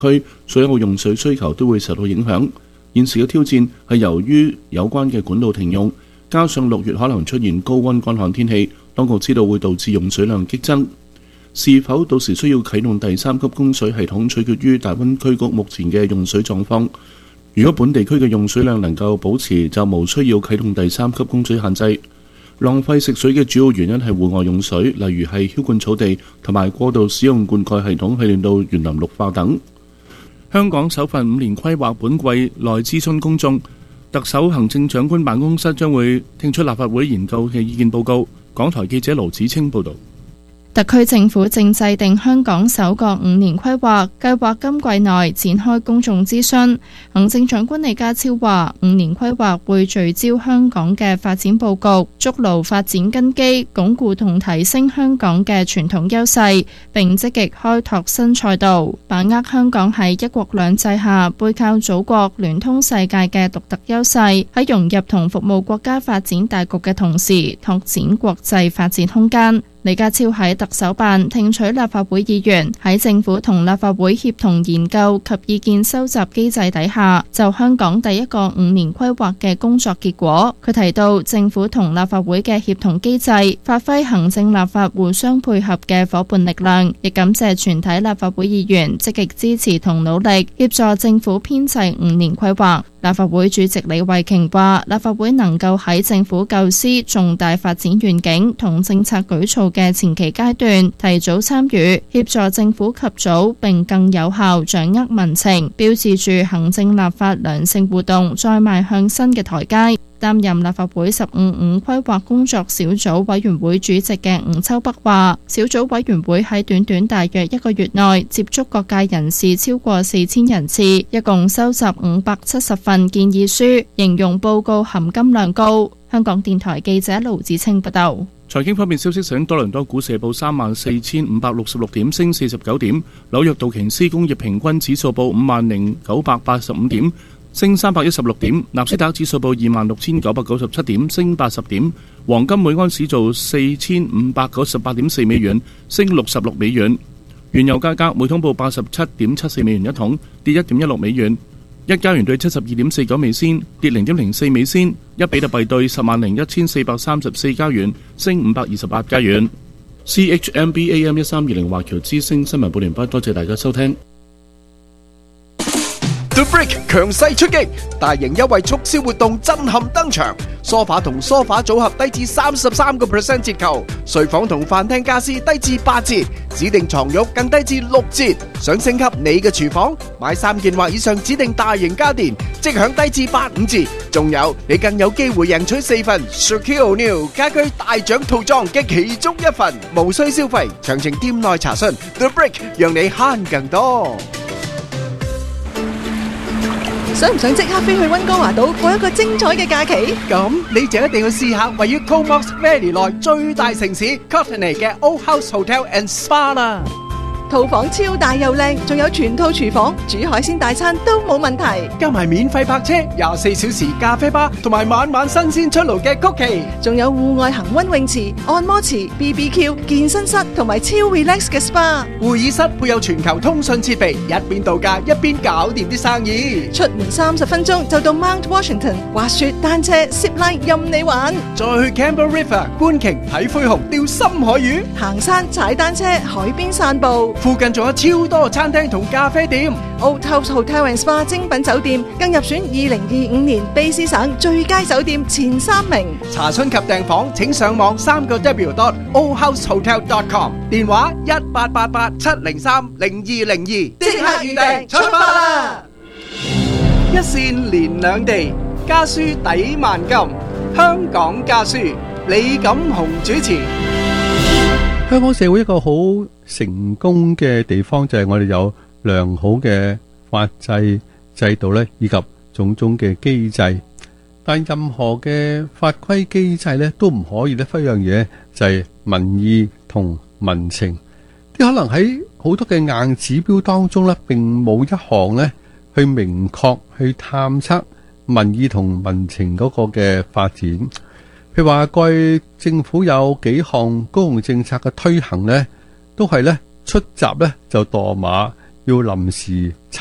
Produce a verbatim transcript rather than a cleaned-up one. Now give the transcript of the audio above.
區所有用水需求都會受到影響。現時嘅挑戰係由於有關嘅管道停用，加上六月可能出現高溫乾旱天氣，當局知道會導致用水量激增。是否到時需要啟動第三級供水系統，取決於大灣區局目前嘅用水狀況。如果本地區嘅用水量能夠保持，就無需要啟動第三級供水限制。浪費食水嘅主要原因係戶外用水，例如係澆灌草地同埋過度使用灌溉系統，係令到園林綠化等。香港首份五年規劃本季內諮詢公眾，特首行政長官辦公室將會聽出立法會研究嘅意見報告。港台記者盧子清報導。 特區政府正制定香港首個五年規劃，計劃今季內展開公眾諮詢。行政長官李家超話，五年規劃會聚焦香港嘅發展佈局，築牢發展根基，鞏固同提升香港嘅傳統優勢，並積極開拓新賽道，把握香港喺一國兩制下背靠祖國、聯通世界嘅獨特優勢，喺融入同服務國家發展大局嘅同時，拓展國際發展空間。李家超喺特首辦聽取立法會議員喺政府同立法會協同研究及意見收集機制底下，就香港第一個五年規劃嘅工作結果。佢提到，政府同立法會嘅協同機制，發揮行政立法互相配合嘅伙伴力量，亦感謝全體立法會議員積極支持同努力，協助政府編制五年規劃。立法會主席李慧瓊話，立法會能夠喺政府構思重大發展願景同政策舉措嘅前期階段提早參與，協助政府及早並更有效掌握民情，標誌住行政立法良性互動再邁向新嘅台階。擔任立法會十五五規劃工作小組委員會主席嘅吳秋北話，小組委員會喺短短大約一個月內接觸各界人士超過四千人次，一共收集五百七十份建議書，形容報告含金量高。香港電台記者盧子清報道。 財經方面消息，上多倫多股市報三萬四千五百六十六點，升四十九點；紐約道瓊斯工業平均指數報五萬零九百八十五點，升三百一十六點，納斯達克指數報二萬六千九百九十七點，升八十點。黃金每安士做四千五百九十八點四美元，升六十六美元。原油價格每桶報八十七點七四美元一桶，跌一點一六美元。一加元兌七十二點四九美仙，跌零點零四美仙。一比特幣兌十萬零一千四百三十四加元，升五百二十八加元。C H M B A M 一三二零華僑之聲新聞報完畢，多謝大家收聽。 The Brick 強勢出擊，大型優惠促銷活動震撼登場。梳化同梳化組合低至三十三個 percent 折扣，睡房同飯廳家私低至八折，指定床褥更低至六折。想升級你嘅廚房，買三件或以上指定大型家電，即享低至八五折。仲有，你更有機會贏取四份 Shaquille O'Neal 家居大獎套裝嘅其中一份，無需消費。詳情店內查詢。The Brick 讓你慳更多。 想唔想即刻飛去溫哥華島過一個精彩嘅假期？ 咁你就一定要試下位於 Comox Valley 內最大城市 Courtenay 嘅 Old House Hotel and Spa 啦。 套房超大又靚，仲有全套廚房，煮海鮮大餐都冇問題。 加埋免費泊車、廿四小時咖啡吧，同埋晚晚新鮮出爐嘅曲奇， 仲有戶外恒溫泳池、按摩池、B B Q、健身室同埋超 relax 嘅 SPA。 會議室配有全球通訊設備，一邊度假一邊搞掂啲生意。 出門三十分鐘就到 Mount Washington，滑雪、單車、zip line 任你玩。 再去 Campbell River 觀鯨、睇灰熊、釣深海魚， 行山、踩單車、海邊散步。 附近仲有超多餐廳同咖啡店。 Old House Hotel and Spa 精品酒店更入選二零二五年卑詩省最佳酒店前三名。 查詢及訂房請上網三個 W dot old house hotel dot com， 電話一八八八七零三零二零二，即刻預訂出發啦！一線連兩地，家書抵萬金。香港家書，李錦雄主持。 香港社會一個好成功嘅地方就係我哋有良好嘅法制制度咧，以及種種嘅機制。但任何嘅法規機制咧，都唔可以咧忽一樣嘢，就係民意同民情。啲可能喺好多嘅硬指標當中咧，並冇一項咧去明確去探測民意同民情嗰個嘅發展。譬如話，過去政府有幾項公共政策嘅推行呢，都係呢出閘呢就墮馬，要要臨時